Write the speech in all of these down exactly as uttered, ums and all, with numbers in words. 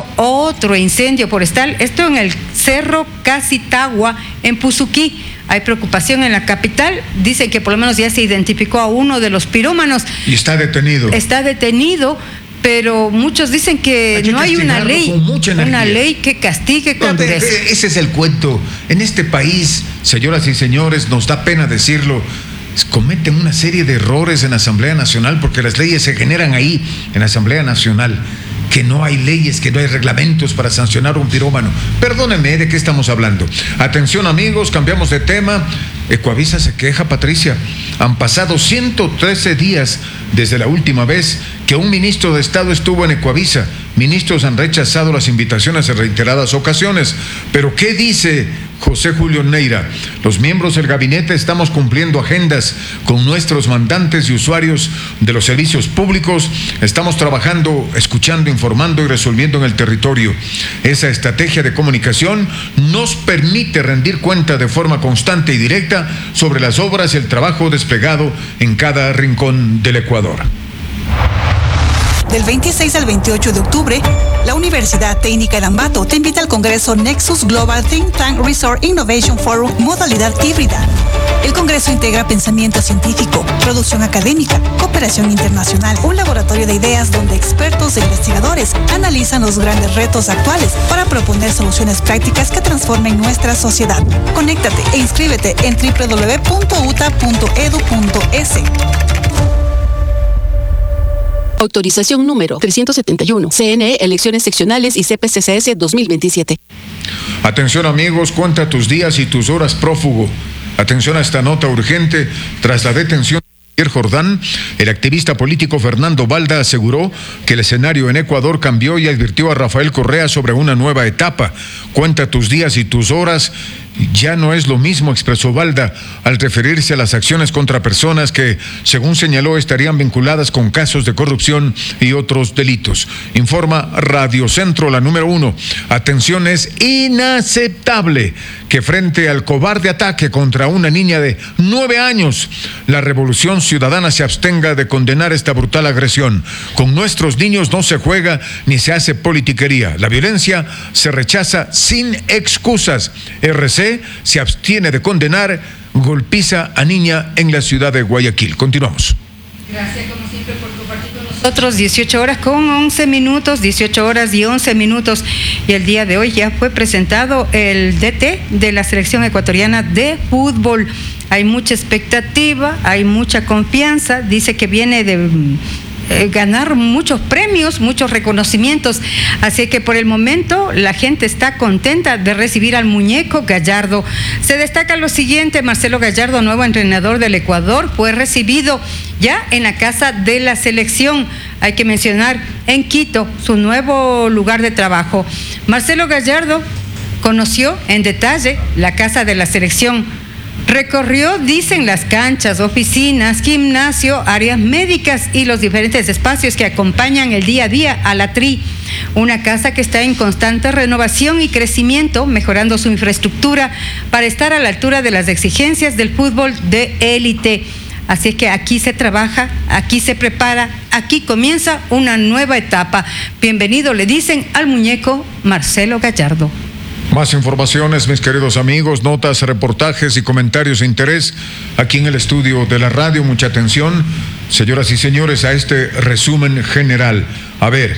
registró otro incendio forestal, esto en el Cerro Casitagua, en Puzuquí. Hay preocupación en la capital, dicen que por lo menos ya se identificó a uno de los pirómanos. Y está detenido. Está detenido, pero muchos dicen que, hay que no hay una ley, una ley que castigue con dureza. Ese es el cuento. En este país, señoras y señores, nos da pena decirlo, cometen una serie de errores en la Asamblea Nacional porque las leyes se generan ahí, en la Asamblea Nacional. Que no hay leyes, que no hay reglamentos para sancionar a un pirómano. Perdónenme, ¿de qué estamos hablando? Atención amigos, cambiamos de tema. Ecuavisa se queja, Patricia. Han pasado ciento trece días desde la última vez que un ministro de Estado estuvo en Ecuavisa. Ministros han rechazado las invitaciones en reiteradas ocasiones. Pero ¿qué dice José Julio Neira? Los miembros del gabinete estamos cumpliendo agendas con nuestros mandantes y usuarios de los servicios públicos. Estamos trabajando, escuchando, informando y resolviendo en el territorio. Esa estrategia de comunicación nos permite rendir cuenta de forma constante y directa sobre las obras y el trabajo desplegado en cada rincón del Ecuador. Del veintiséis al veintiocho de octubre, la Universidad Técnica de Ambato te invita al Congreso Nexus Global Think Tank Resort Innovation Forum modalidad híbrida. El Congreso integra pensamiento científico, producción académica, cooperación internacional, un laboratorio de ideas donde expertos e investigadores analizan los grandes retos actuales para proponer soluciones prácticas que transformen nuestra sociedad. Conéctate e inscríbete en doble u doble u doble u punto u t a punto e d u punto es. Autorización número trescientos setenta y uno. C N E, elecciones seccionales y C P C C S dos mil veintisiete. Atención amigos, cuenta tus días y tus horas prófugo. Atención a esta nota urgente. Tras la detención de Jordán, el activista político Fernando Balda aseguró que el escenario en Ecuador cambió y advirtió a Rafael Correa sobre una nueva etapa. Cuenta tus días y tus horas. Ya no es lo mismo, expresó Balda, al referirse a las acciones contra personas que, según señaló, estarían vinculadas con casos de corrupción y otros delitos. Informa Radio Centro, la número uno. Atención, es inaceptable que frente al cobarde ataque contra una niña de nueve años, la Revolución Ciudadana se abstenga de condenar esta brutal agresión. Con nuestros niños no se juega ni se hace politiquería. La violencia se rechaza sin excusas. R C se abstiene de condenar golpiza a niña en la ciudad de Guayaquil. Continuamos. Gracias, como siempre, por compartir con nosotros. dieciocho horas con once minutos, dieciocho horas y once minutos. Y el día de hoy ya fue presentado el D T de la selección ecuatoriana de fútbol. Hay mucha expectativa, hay mucha confianza. Dice que viene de eh, ganar muchos premios, muchos reconocimientos. Así que por el momento la gente está contenta de recibir al muñeco Gallardo. Se destaca lo siguiente: Marcelo Gallardo, nuevo entrenador del Ecuador, fue recibido ya en la casa de la selección. Hay que mencionar en Quito, su nuevo lugar de trabajo. Marcelo Gallardo conoció en detalle la casa de la selección. Recorrió, dicen, las canchas, oficinas, gimnasio, áreas médicas y los diferentes espacios que acompañan el día a día a la Tri. Una casa que está en constante renovación y crecimiento, mejorando su infraestructura para estar a la altura de las exigencias del fútbol de élite. Así es que aquí se trabaja, aquí se prepara, aquí comienza una nueva etapa. Bienvenido, le dicen al muñeco Marcelo Gallardo. Más informaciones, mis queridos amigos, notas, reportajes y comentarios de interés aquí en el estudio de la radio. Mucha atención, señoras y señores, a este resumen general. A ver,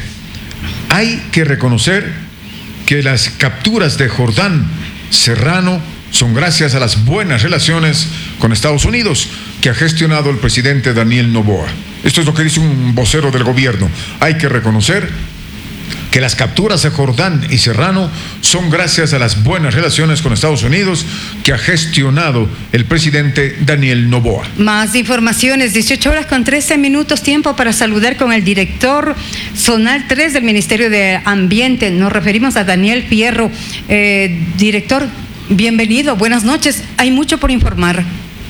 hay que reconocer que las capturas de Jordán Serrano son gracias a las buenas relaciones con Estados Unidos que ha gestionado el presidente Daniel Noboa. Esto es lo que dice un vocero del gobierno. Hay que reconocer que las capturas de Jordán y Serrano son gracias a las buenas relaciones con Estados Unidos que ha gestionado el presidente Daniel Noboa. Más informaciones, dieciocho horas con trece minutos, tiempo para saludar con el director zonal tres del Ministerio de Ambiente. Nos referimos a Daniel Fierro. Eh, director, bienvenido, buenas noches. Hay mucho por informar.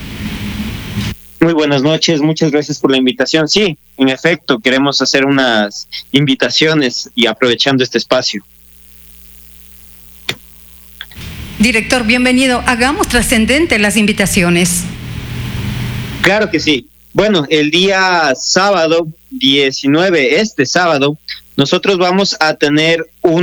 Muy buenas noches, muchas gracias por la invitación. Sí, en efecto, queremos hacer unas invitaciones y aprovechando este espacio. Director, bienvenido. Hagamos trascendente las invitaciones. Claro que sí. Bueno, el día sábado diecinueve, este sábado, nosotros vamos a tener un